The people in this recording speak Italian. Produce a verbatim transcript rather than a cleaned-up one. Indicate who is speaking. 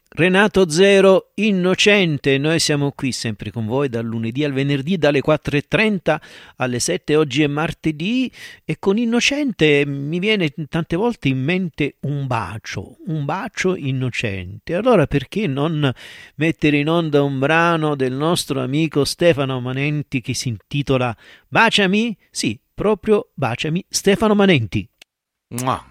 Speaker 1: Renato Zero, Innocente. Noi siamo qui sempre con voi dal lunedì al venerdì dalle quattro e trenta alle sette. Oggi è martedì e con Innocente mi viene tante volte in mente un bacio, un bacio innocente. Allora perché non mettere in onda un brano del nostro amico Stefano Manenti che si intitola Baciami? Sì, proprio Baciami, Stefano Manenti.
Speaker 2: Mua.